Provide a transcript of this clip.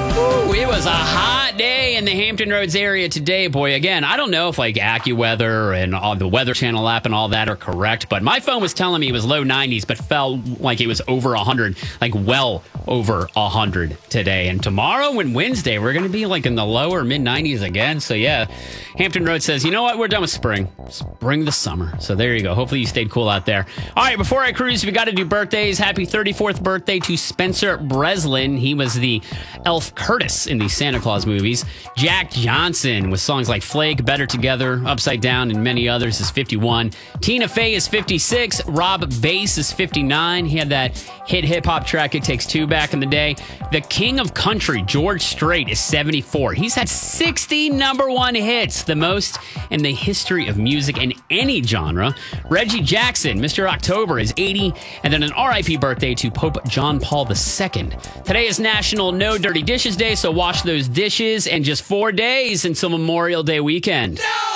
Ooh, it was a hot day in the Hampton Roads area today, boy. Again, I don't know if like AccuWeather and all the Weather Channel app and all that are correct, but my phone was telling me it was low 90s, but felt like it was over 100, like well over 100 today. And tomorrow and Wednesday, we're going to be like in the lower mid 90s again. So yeah, Hampton Roads says, you know what? We're done with spring. Spring the summer. So there you go. Hopefully you stayed cool out there. All right, before I cruise, we got to do birthdays. Happy 34th birthday to Spencer Breslin. He was the Elf Curtis in the Santa Claus movies. Jack Johnson with songs like Flake, Better Together, Upside Down, and many others is 51. Tina Fey is 56. Rob Bass is 59. He had that hit hip-hop track, It Takes Two, back in the day. The King of Country, George Strait, is 74. He's had 60 number one hits, the most in the history of music in any genre. Reggie Jackson, Mr. October, is 80. And then an RIP birthday to Pope John Paul II. Today is National No Dirty Dishes Day, so wash those dishes, and just 4 days until Memorial Day weekend. No!